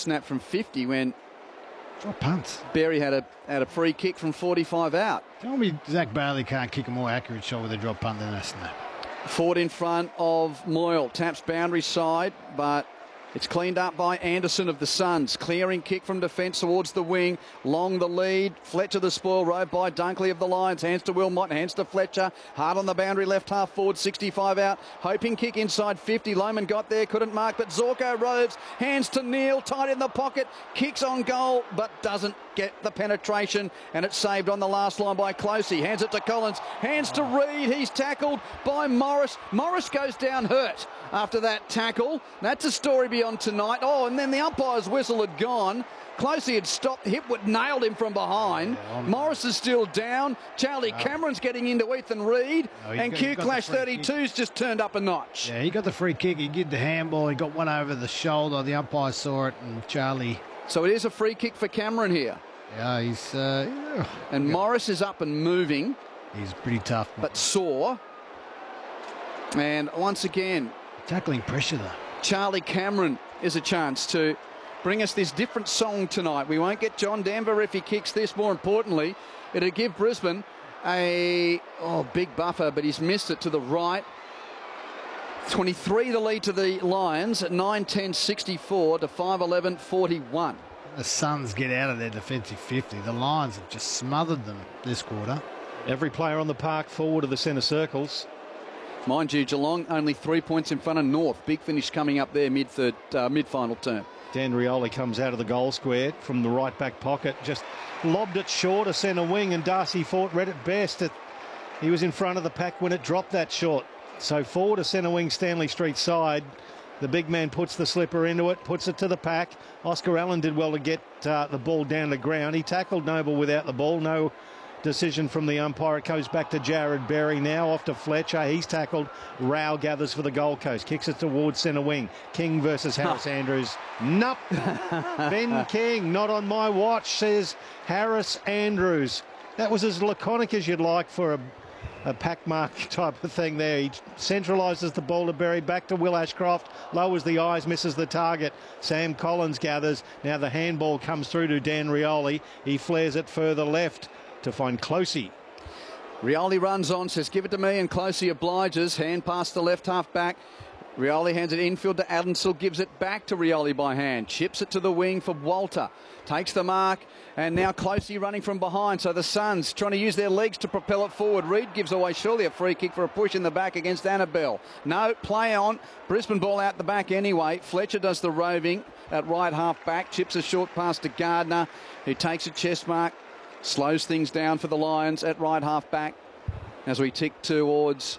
snap from 50 when drop punts. Berry had a free kick from 45 out. Tell me Zach Bailey can't kick a more accurate shot with a drop punt than a snap. Ford in front of Moyle. Taps boundary side, but it's cleaned up by Anderson of the Suns. Clearing kick from defence towards the wing. Long the lead. Fletcher the spoil row by Dunkley of the Lions. Hands to Wilmot. Hands to Fletcher. Hard on the boundary. Left half forward. 65 out. Hoping kick inside 50. Lohman got there. Couldn't mark. But Zorko roves. Hands to Neil. Tight in the pocket. Kicks on goal. But doesn't get the penetration. And it's saved on the last line by Closey. Hands it to Collins. Hands to Reid. He's tackled by Morris. Morris goes down hurt after that tackle. That's a story beyond tonight. Oh, and then the umpire's whistle had gone. Closey had stopped. Hipwood nailed him from behind. Morris is still down. Charlie Cameron's getting into Ethan Reid. And Q-Clash 32's just turned up a notch. Yeah, he got the free kick. He did the handball. He got one over the shoulder. The umpire saw it, and Charlie... So it is a free kick for Cameron here. Yeah, he's... and Morris is up and moving. He's pretty tough. But sore. And once again... Tackling pressure, though. Charlie Cameron is a chance to bring us this different song tonight. We won't get John Denver if he kicks this. More importantly, it'll give Brisbane a big buffer, but he's missed it to the right. 23 the lead to the Lions at 9-10-64 to 5-11-41. The Suns get out of their defensive 50. The Lions have just smothered them this quarter. Every player on the park forward of the centre circles. Mind you, Geelong only 3 points in front of North. Big finish coming up there mid-final term. Dan Rioli comes out of the goal square from the right back pocket, just lobbed it short of centre wing, and Darcy Fort read it best. He was in front of the pack when it dropped that short. So forward to centre wing, Stanley Street side. The big man puts the slipper into it, puts it to the pack. Oscar Allen did well to get the ball down to ground. He tackled Noble without the ball. No decision from the umpire. It goes back to Jared Berry now, off to Fletcher. He's tackled. Rao gathers for the Gold Coast. Kicks it towards centre wing. King versus Harris Andrews. Nope. Ben King, not on my watch, says Harris Andrews. That was as laconic as you'd like for a pack mark type of thing there. He centralises the ball to Berry, back to Will Ashcroft, lowers the eyes, misses the target. Sam Collins gathers. Now the handball comes through to Dan Rioli. He flares it further left to find Closey. Rioli runs on, says give it to me, and Closey obliges. Hand past the left half back. Rioli hands it infield to Adamsell, gives it back to Rioli by hand. Chips it to the wing for Walter. Takes the mark, and now Closey running from behind. So the Suns trying to use their legs to propel it forward. Reid gives away surely a free kick for a push in the back against Annabelle. No, play on. Brisbane ball out the back anyway. Fletcher does the roving at right half back. Chips a short pass to Gardner, who takes a chest mark. Slows things down for the Lions at right half back as we tick towards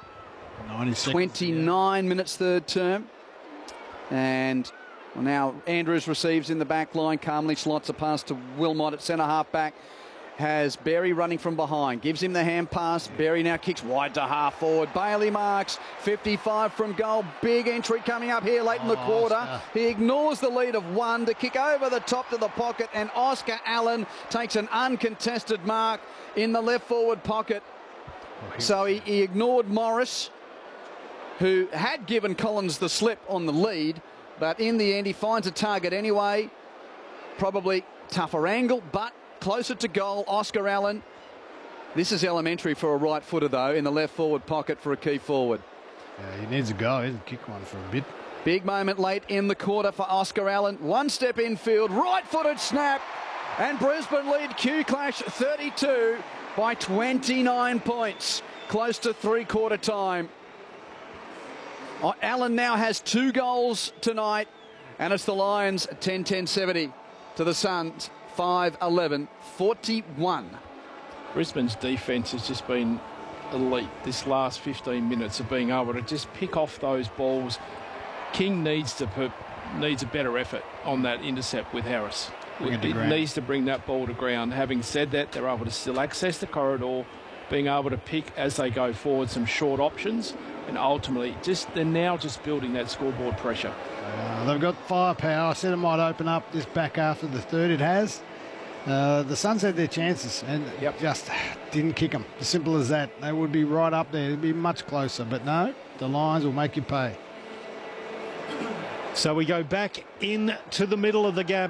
29 minutes third term. And now Andrews receives in the back line. Calmly slots a pass to Wilmot at centre half back. Has Berry running from behind. Gives him the hand pass. Berry now kicks wide to half forward. Bailey marks 55 from goal. Big entry coming up here late in the quarter. Oscar. He ignores the lead of one to kick over the top to the pocket, and Oscar Allen takes an uncontested mark in the left forward pocket. So he ignored Morris, who had given Collins the slip on the lead, but in the end he finds a target anyway. Probably tougher angle, but closer to goal. Oscar Allen. This is elementary for a right footer, though, in the left forward pocket for a key forward. Yeah, he needs a go. He didn't kick one for a bit. Big moment late in the quarter for Oscar Allen. One step infield, right-footed snap, and Brisbane lead Q-Clash 32 by 29 points. Close to three-quarter time. Allen now has 2 goals tonight, and it's the Lions 10-10-70 to the Suns 5-11-41. Brisbane's defence has just been elite this last 15 minutes of being able to just pick off those balls. King needs a better effort on that intercept with Harris. It needs to bring that ball to ground. Having said that, they're able to still access the corridor, being able to pick as they go forward some short options, and ultimately they're now just building that scoreboard pressure. They've got firepower. I said it might open up this back after the third. It has. The Suns had their chances and just didn't kick them. As simple as that. They would be right up there. It'd be much closer. But no, the Lions will make you pay. So we go back into the middle of the gap.